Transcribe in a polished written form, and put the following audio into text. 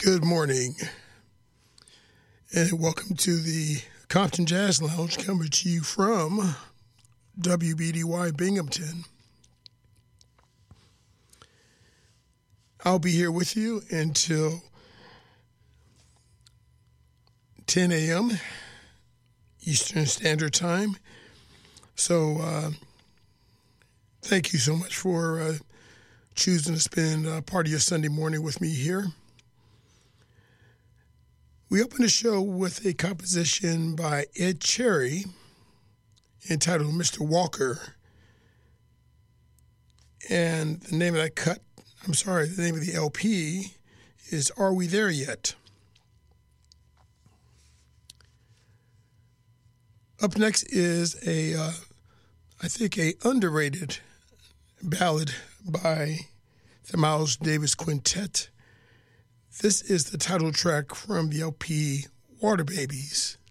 Good morning, and welcome to the Compton Jazz Lounge, coming to you from WBDY Binghamton. I'll be here with you until 10 a.m. Eastern Standard Time. So thank you so much for choosing to spend part of your Sunday morning with me here. We open the show with a composition by Ed Cherry entitled Mr. Walker. And the name of the name of the LP is Are We There Yet? Up next is a underrated ballad by the Miles Davis Quintet. This is the title track from the LP Water Babies.